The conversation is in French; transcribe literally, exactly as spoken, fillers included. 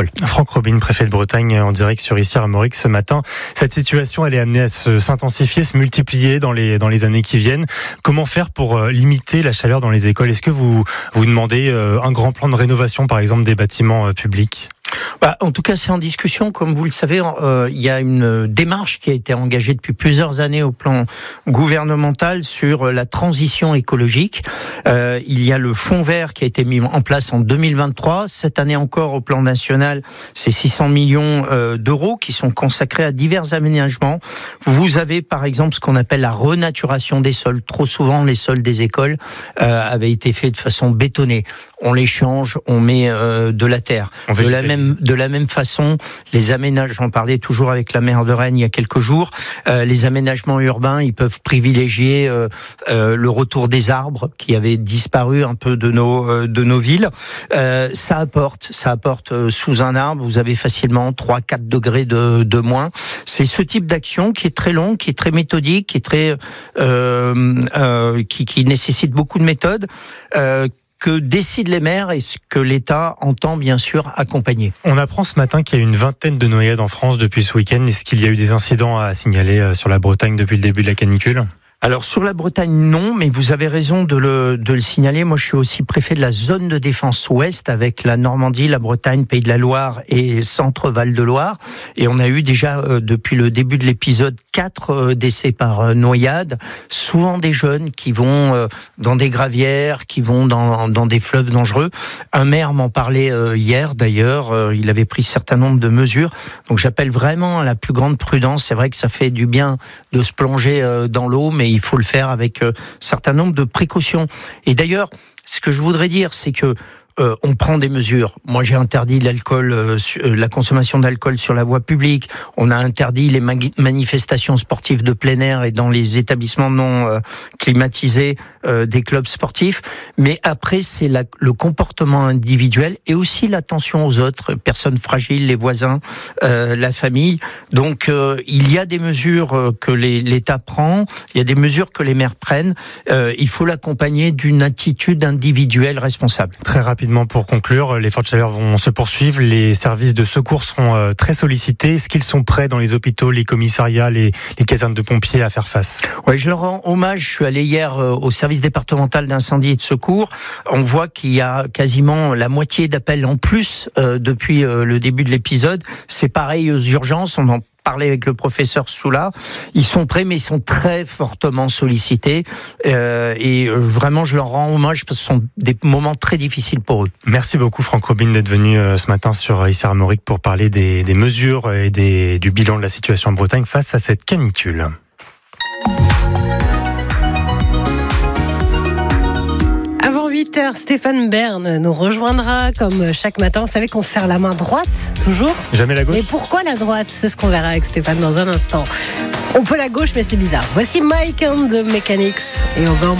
Franck Robine, préfet de Bretagne, en direct sur Issy-Armorique ce matin. Cette situation, elle est amenée à se s'intensifier, se multiplier dans les, dans les années qui viennent. Comment faire pour limiter la chaleur dans les écoles ? Est-ce que vous, vous demandez un grand plan de rénovation, par exemple, des bâtiments publics ? Bah, en tout cas, c'est en discussion. Comme vous le savez, euh, il y a une démarche qui a été engagée depuis plusieurs années au plan gouvernemental sur la transition écologique. Euh, il y a le fonds vert qui a été mis en place en deux mille vingt-trois. Cette année encore, au plan national, c'est six cents millions euh, d'euros qui sont consacrés à divers aménagements. Vous avez, par exemple, ce qu'on appelle la renaturation des sols. Trop souvent, les sols des écoles euh, avaient été faits de façon bétonnée. On les change, on met euh, de la terre. De la même De la même façon, les aménagements, j'en parlais toujours avec la maire de Rennes il y a quelques jours, euh, les aménagements urbains, ils peuvent privilégier euh, euh, le retour des arbres qui avaient disparu un peu de nos euh, de nos villes. Euh, ça apporte, ça apporte euh, sous un arbre, vous avez facilement trois à quatre degrés de, de moins. C'est ce type d'action qui est très long, qui est très méthodique, qui est très euh, euh, qui, qui nécessite beaucoup de méthodes. Euh, que décident les maires et ce que l'État entend bien sûr accompagner. On apprend ce matin qu'il y a une vingtaine de noyades en France depuis ce week-end. Est-ce qu'il y a eu des incidents à signaler sur la Bretagne depuis le début de la canicule ? Alors sur la Bretagne, non, mais vous avez raison de le, de le signaler. Moi, je suis aussi préfet de la zone de défense ouest avec la Normandie, la Bretagne, Pays de la Loire et Centre-Val de Loire. Et on a eu déjà, euh, depuis le début de l'épisode, quatre euh, décès par euh, noyade. Souvent des jeunes qui vont euh, dans des gravières, qui vont dans, dans des fleuves dangereux. Un maire m'en parlait euh, hier, d'ailleurs. Euh, il avait pris un certain nombre de mesures. Donc j'appelle vraiment à la plus grande prudence. C'est vrai que ça fait du bien de se plonger euh, dans l'eau, mais il faut le faire avec un certain nombre de précautions. Et d'ailleurs, ce que je voudrais dire, c'est que Euh, on prend des mesures. Moi, j'ai interdit l'alcool, euh, la consommation d'alcool sur la voie publique. On a interdit les ma- manifestations sportives de plein air et dans les établissements non euh, climatisés euh, des clubs sportifs. Mais après, c'est la, le comportement individuel et aussi l'attention aux autres, personnes fragiles, les voisins, euh, la famille. Donc, euh, il y a des mesures que les, l'État prend. Il y a des mesures que les maires prennent. Euh, il faut l'accompagner d'une attitude individuelle responsable. Très rapidement. Pour conclure, les fortes chaleurs vont se poursuivre, les services de secours seront très sollicités. Est-ce qu'ils sont prêts dans les hôpitaux, les commissariats, les, les casernes de pompiers à faire face ? Oui, je leur rends hommage. Je suis allé hier au service départemental d'incendie et de secours. On voit qu'il y a quasiment la moitié d'appels en plus euh, depuis euh, le début de l'épisode. C'est pareil aux urgences, on en parler avec le professeur Soula. Ils sont prêts, mais ils sont très fortement sollicités. Euh, et vraiment, je leur rends hommage parce que ce sont des moments très difficiles pour eux. Merci beaucoup, Franck Robine, d'être venu ce matin sur Issy-Armorique pour parler des, des mesures et des, du bilan de la situation en Bretagne face à cette canicule. huit heures, Stéphane Bern nous rejoindra comme chaque matin. Vous savez qu'on se serre la main droite, toujours. Jamais la gauche. Mais pourquoi la droite ? C'est ce qu'on verra avec Stéphane dans un instant. On peut la gauche, mais c'est bizarre. Voici Mike and the Mechanics et on va en